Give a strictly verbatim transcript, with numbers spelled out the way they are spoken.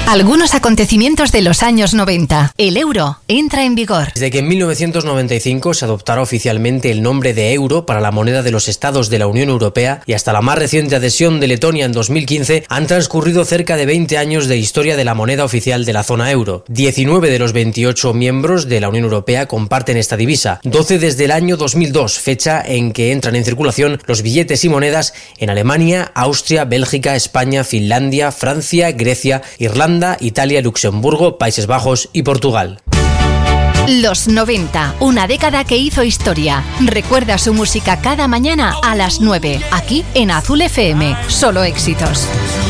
Algunos acontecimientos de los años noventa. El euro entra en vigor. Desde que en mil novecientos noventa y cinco se adoptara oficialmente el nombre de euro para la moneda de los estados de la Unión Europea y hasta la más reciente adhesión de Letonia en dos mil quince, han transcurrido cerca de veinte años de historia de la moneda oficial de la zona euro. diecinueve de los veintiocho miembros de la Unión Europea comparten esta divisa, doce desde el año dos mil dos, fecha en que entran en circulación los billetes y monedas en Alemania, Austria, Bélgica, España, Finlandia, Francia, Grecia, Irlanda, Italia, Luxemburgo, Países Bajos y Portugal. Los noventa, una década que hizo historia. Recuerda su música cada mañana a las nueve, aquí en Azul F M. Solo éxitos.